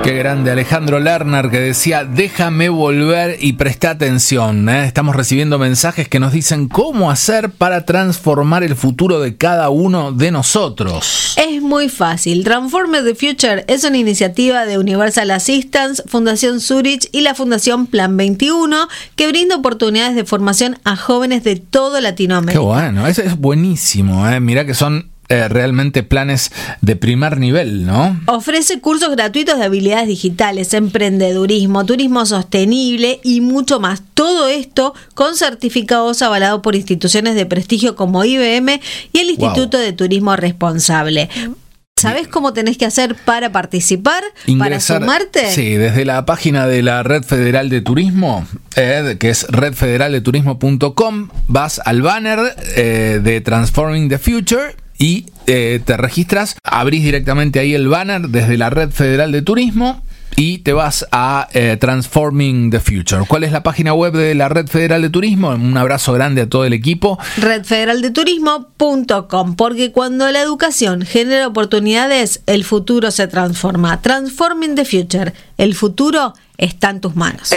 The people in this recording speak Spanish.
Qué grande Alejandro Lerner, que decía: déjame volver y presta atención. Estamos recibiendo mensajes que nos dicen cómo hacer para transformar el futuro de cada uno de nosotros. Es muy fácil. Transform the Future es una iniciativa de Universal Assistance, Fundación Zurich y la Fundación Plan 21 que brinda oportunidades de formación a jóvenes de toda Latinoamérica. Qué bueno, eso es buenísimo. Mirá que son realmente planes de primer nivel, ¿no? Ofrece cursos gratuitos de habilidades digitales, emprendedurismo, turismo sostenible y mucho más. Todo esto con certificados avalados por instituciones de prestigio como IBM y el Instituto de Turismo Responsable. ¿Sabés cómo tenés que hacer para participar? Ingresar, ¿para sumarte? Sí, desde la página de la Red Federal de Turismo, que es redfederaldeturismo.com, vas al banner de Transforming the Future y te registras, abrís directamente ahí el banner desde la Red Federal de Turismo y te vas a Transforming the Future. ¿Cuál es la página web de la Red Federal de Turismo? Un abrazo grande a todo el equipo. redfederaldeturismo.com, porque cuando la educación genera oportunidades, el futuro se transforma. Transforming the Future, el futuro está en tus manos.